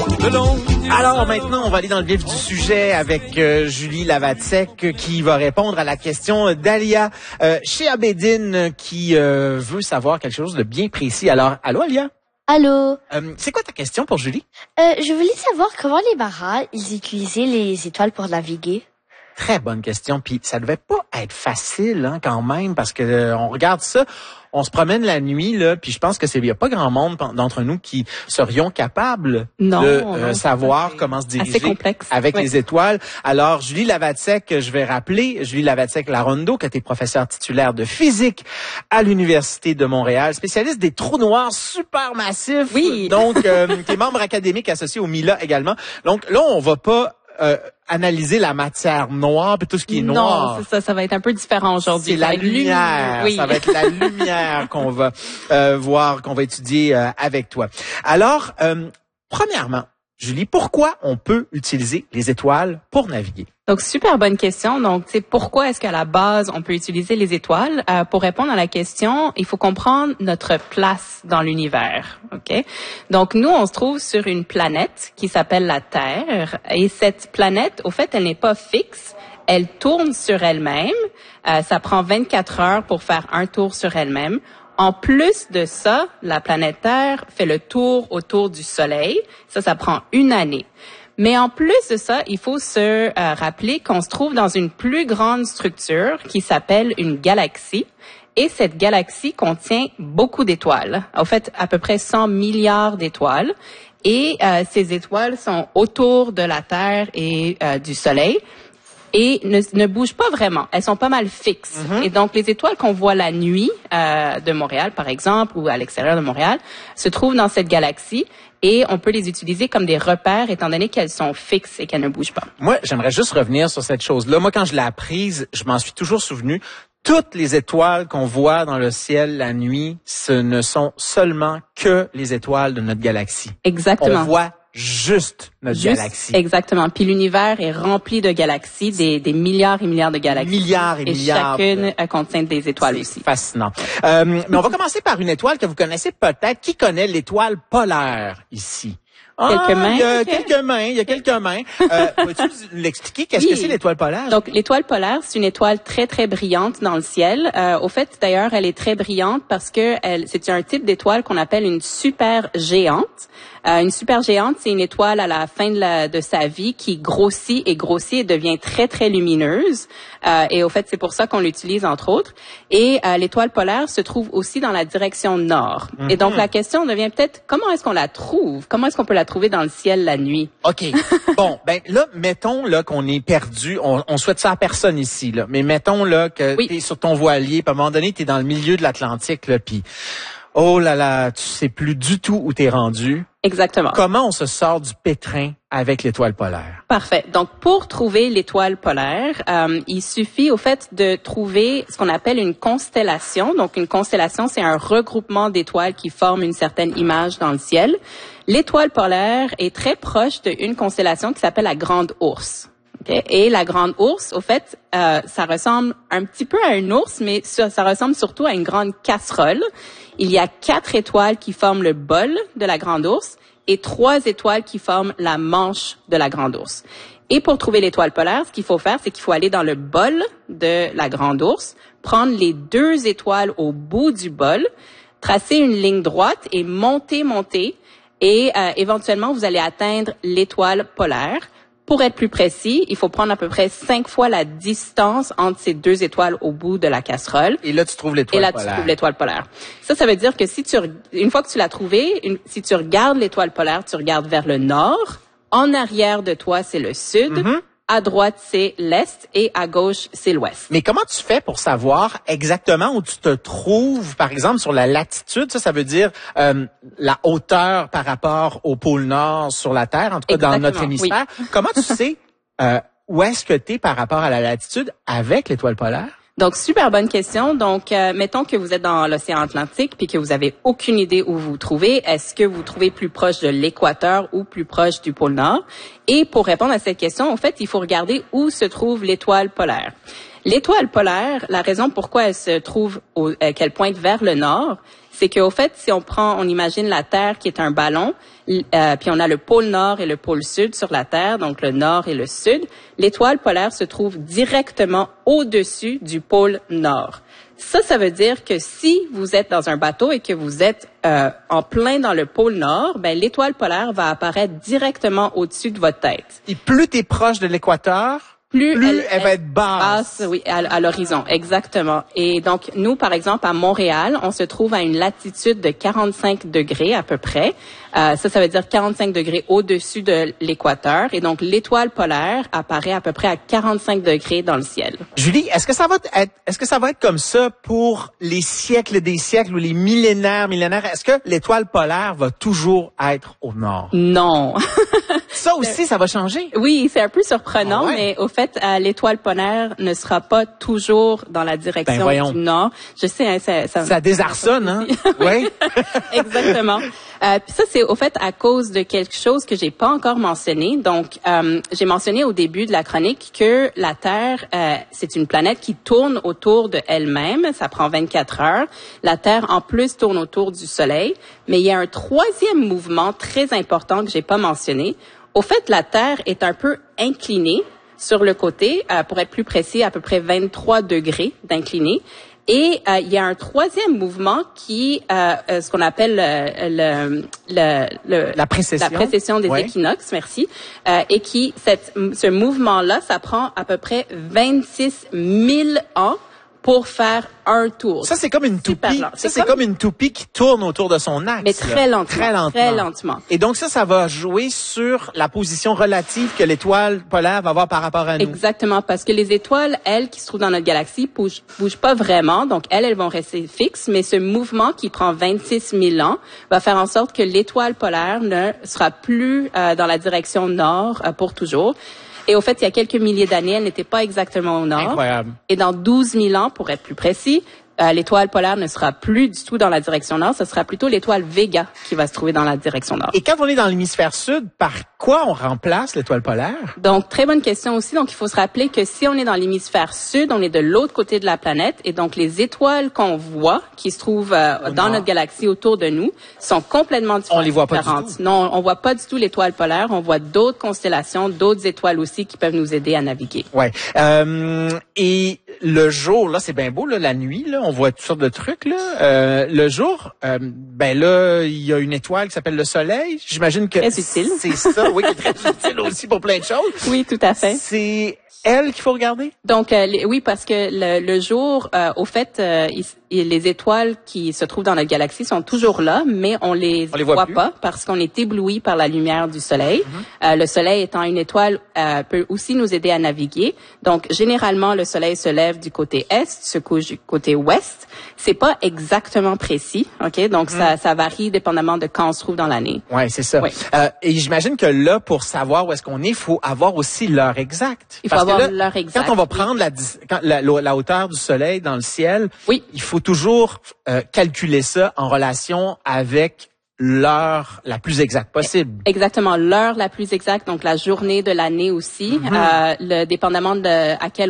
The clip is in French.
Alors maintenant, on va aller dans le vif du sujet avec Julie Lavatsek qui va répondre à la question d'Alia chez Abedin qui veut savoir quelque chose de bien précis. Alors, allô Alia? Allô? C'est quoi ta question pour Julie? Je voulais savoir comment les marins, ils utilisaient les étoiles pour naviguer. Très bonne question, puis ça devait pas être facile quand même parce que on regarde ça, on se promène la nuit là, puis je pense que il y a pas grand monde d'entre nous qui serions capables de savoir comment se diriger avec les étoiles. Alors Julie Lavatsek, je vais rappeler Julie Lavatsek-Larondo, que tu es professeure titulaire de physique à l'Université de Montréal, spécialiste des trous noirs supermassifs. Oui. Donc tu es membre académique associé au MILA également. Donc là on va pas analyser la matière noire et tout ce qui est noir. Non, c'est ça. Ça va être un peu différent aujourd'hui. C'est la lumière. Oui. Ça va être la lumière qu'on va voir, qu'on va étudier avec toi. Alors, premièrement, Julie, pourquoi on peut utiliser les étoiles pour naviguer? Donc, super bonne question. Donc, c'est pourquoi est-ce qu'à la base, on peut utiliser les étoiles? Pour répondre à la question, il faut comprendre notre place dans l'univers. OK? Donc, nous, on se trouve sur une planète qui s'appelle la Terre. Et cette planète, au fait, elle n'est pas fixe. Elle tourne sur elle-même. Ça prend 24 heures pour faire un tour sur elle-même. En plus de ça, la planète Terre fait le tour autour du Soleil. Ça prend une année. Mais en plus de ça, il faut se rappeler qu'on se trouve dans une plus grande structure qui s'appelle une galaxie. Et cette galaxie contient beaucoup d'étoiles. En fait, à peu près 100 milliards d'étoiles. Et ces étoiles sont autour de la Terre et du Soleil. Et ne bougent pas vraiment. Elles sont pas mal fixes. Mm-hmm. Et donc, les étoiles qu'on voit la nuit de Montréal, par exemple, ou à l'extérieur de Montréal, se trouvent dans cette galaxie. Et on peut les utiliser comme des repères étant donné qu'elles sont fixes et qu'elles ne bougent pas. Moi, j'aimerais juste revenir sur cette chose-là. Moi, quand je l'ai apprise, je m'en suis toujours souvenu. Toutes les étoiles qu'on voit dans le ciel la nuit, ce ne sont seulement que les étoiles de notre galaxie. Exactement. On voit juste notre galaxie. Exactement. Puis l'univers est rempli de galaxies, des milliards et milliards de galaxies. Milliards et milliards. Et chacune contient des étoiles aussi. Fascinant. Mais on va commencer par une étoile que vous connaissez peut-être. Qui connaît l'étoile polaire ici? Quelques mains. Il y a quelques mains. Peux-tu l'expliquer? Qu'est-ce que c'est l'étoile polaire? Donc, l'étoile polaire, c'est une étoile très, très brillante dans le ciel. Au fait, d'ailleurs, elle est très brillante parce que c'est un type d'étoile qu'on appelle une supergéante. Une supergéante, c'est une étoile à la fin de sa vie qui grossit et devient très, très lumineuse. Et au fait, c'est pour ça qu'on l'utilise, entre autres. Et l'étoile polaire se trouve aussi dans la direction nord. Mm-hmm. Et donc, la question devient peut-être, comment est-ce qu'on la trouve? Comment est-ce qu'on peut la trouver dans le ciel la nuit? OK. Bon, ben là, mettons là qu'on est perdu. On souhaite ça à personne ici, là. Mais mettons là que t'es sur ton voilier, puis à un moment donné, t'es dans le milieu de l'Atlantique, là, puis oh là là, tu sais plus du tout où t'es rendu. Exactement. Comment on se sort du pétrin avec l'étoile polaire? Parfait. Donc, pour trouver l'étoile polaire, il suffit au fait de trouver ce qu'on appelle une constellation. Donc, une constellation, c'est un regroupement d'étoiles qui forment une certaine image dans le ciel. L'étoile polaire est très proche d'une constellation qui s'appelle la Grande Ourse. Okay? Et la Grande Ourse, au fait, ça ressemble un petit peu à un ours, mais ça ressemble surtout à une grande casserole. Il y a 4 étoiles qui forment le bol de la Grande Ourse et 3 étoiles qui forment la manche de la Grande Ourse. Et pour trouver l'étoile polaire, ce qu'il faut faire, c'est qu'il faut aller dans le bol de la Grande Ourse, prendre les 2 étoiles au bout du bol, tracer une ligne droite et monter, et éventuellement, vous allez atteindre l'étoile polaire. Pour être plus précis, il faut prendre à peu près 5 fois la distance entre ces 2 étoiles au bout de la casserole. Et là, tu trouves l'étoile polaire. Et là, tu trouves l'étoile polaire. Ça veut dire que une fois que tu l'as trouvée, si tu regardes l'étoile polaire, tu regardes vers le nord. En arrière de toi, c'est le sud. Mm-hmm. À droite, c'est l'est et à gauche, c'est l'ouest. Mais comment tu fais pour savoir exactement où tu te trouves, par exemple, sur la latitude? Ça veut dire la hauteur par rapport au pôle Nord sur la Terre, en tout cas Exactement, dans notre hémisphère. Oui. Comment tu sais où est-ce que tu es par rapport à la latitude avec l'étoile polaire? Donc, super bonne question. Donc, mettons que vous êtes dans l'océan Atlantique puis que vous avez aucune idée où vous vous trouvez. Est-ce que vous vous trouvez plus proche de l'équateur ou plus proche du pôle Nord? Et pour répondre à cette question, en fait, il faut regarder où se trouve l'étoile polaire. L'étoile polaire, la raison pourquoi elle se trouve, qu'elle pointe vers le nord, c'est qu'au fait, si on imagine la Terre qui est un ballon, puis on a le pôle nord et le pôle sud sur la Terre, donc le nord et le sud, l'étoile polaire se trouve directement au-dessus du pôle nord. Ça veut dire que si vous êtes dans un bateau et que vous êtes en plein dans le pôle nord, ben l'étoile polaire va apparaître directement au-dessus de votre tête. Et plus tu es proche de l'équateur, plus elle va être basse. Oui, à l'horizon, exactement. Et donc, nous, par exemple, à Montréal, on se trouve à une latitude de 45 degrés à peu près. Ça veut dire 45 degrés au-dessus de l'équateur. Et donc, l'étoile polaire apparaît à peu près à 45 degrés dans le ciel. Julie, est-ce que ça va être comme ça pour les siècles des siècles ou les millénaires? Est-ce que l'étoile polaire va toujours être au nord? Non. Ça aussi, ça va changer? Oui, c'est un peu surprenant, mais au fait, l'étoile polaire ne sera pas toujours dans la direction du nord. Je sais, hein, ça désarçonne, hein? Oui. Exactement. Puis ça, c'est au fait à cause de quelque chose que j'ai pas encore mentionné. Donc, j'ai mentionné au début de la chronique que la Terre, c'est une planète qui tourne autour de elle-même. Ça prend 24 heures. La Terre, en plus, tourne autour du Soleil. Mais il y a un troisième mouvement très important que j'ai pas mentionné. Au fait, la Terre est un peu inclinée sur le côté, pour être plus précis, à peu près 23 degrés d'incliné. Et il y a un troisième mouvement qui, ce qu'on appelle la précession des équinoxes, merci, et qui ce mouvement-là, ça prend à peu près 26 000 ans pour faire un tour. Ça, c'est comme une toupie. C'est comme une toupie qui tourne autour de son axe. Mais très lentement. Et donc ça va jouer sur la position relative que l'étoile polaire va avoir par rapport à nous. Exactement, parce que les étoiles, elles, qui se trouvent dans notre galaxie, bougent pas vraiment. Donc, elles vont rester fixes. Mais ce mouvement qui prend 26 000 ans va faire en sorte que l'étoile polaire ne sera plus dans la direction nord pour toujours. Et au fait, il y a quelques milliers d'années, elle n'était pas exactement au nord. Incroyable. Et dans 12 000 ans, pour être plus précis, l'étoile polaire ne sera plus du tout dans la direction nord. Ce sera plutôt l'étoile Vega qui va se trouver dans la direction nord. Et quand on est dans l'hémisphère sud, par quoi on remplace l'étoile polaire? Donc, très bonne question aussi. Donc, il faut se rappeler que si on est dans l'hémisphère sud, on est de l'autre côté de la planète. Et donc, les étoiles qu'on voit, qui se trouvent dans notre galaxie autour de nous, sont complètement différentes. On les voit pas du tout. Non, on voit pas du tout l'étoile polaire. On voit d'autres constellations, d'autres étoiles aussi qui peuvent nous aider à naviguer. Ouais. Et le jour, là, c'est bien beau, là, la nuit, là, on voit toutes sortes de trucs, là. Le jour, ben là, il y a une étoile qui s'appelle le Soleil. J'imagine que très utile. C'est ça, oui, qui est très utile aussi pour plein de choses. Oui, tout à fait. C'est elle qu'il faut regarder? Donc, oui, parce que le jour, au fait, les étoiles qui se trouvent dans notre galaxie sont toujours là, mais on les voit pas parce qu'on est ébloui par la lumière du Soleil. Mm-hmm. Le Soleil étant une étoile, peut aussi nous aider à naviguer. Donc, généralement, le Soleil se lève du côté est, se couche du côté ouest. C'est pas exactement précis, ok? Donc, ça varie dépendamment de quand on se trouve dans l'année. Ouais, c'est ça. Oui. Et j'imagine que là, pour savoir où est-ce qu'on est, il faut avoir aussi l'heure exacte. Il faut avoir l'heure exacte. Quand on va prendre la hauteur du Soleil dans le ciel, oui, il faut toujours calculer ça en relation avec l'heure la plus exacte possible. Exactement, l'heure la plus exacte, donc la journée de l'année aussi, dépendamment de à quelle